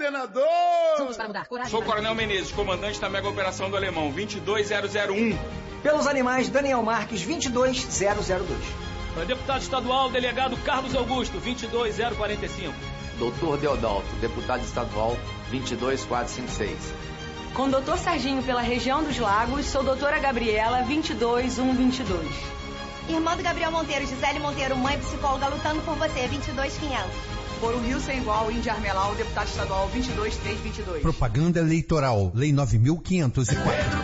senador! Juntos para mudar. Coragem. Sou Coronel Menezes, comandante da mega operação do Alemão, 22001. Pelos animais, Daniel Marques, 22002. Para deputado estadual, delegado Carlos Augusto, 22045. Doutor Deodalto, deputado estadual, 22456. Com doutor Serginho pela região dos Lagos, sou doutora Gabriela, 22122. Irmã do Gabriel Monteiro, Gisele Monteiro, mãe psicóloga, lutando por você, 22500. Por um Rio Sem Igual, Índia Armelau, deputado estadual, 22322. Propaganda eleitoral, Lei 9.504.